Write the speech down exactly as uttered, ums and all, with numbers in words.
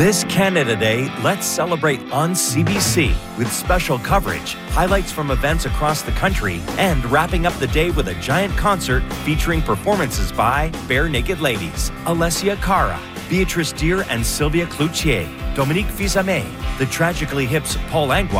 This Canada Day, let's celebrate on C B C with special coverage, highlights from events across the country, and wrapping up the day with a giant concert featuring performances by Bare Naked Ladies, Alessia Cara, Beatrice Deer and Sylvia Cloutier, Dominique Fils-Aimé, the Tragically Hip's Paul Angois,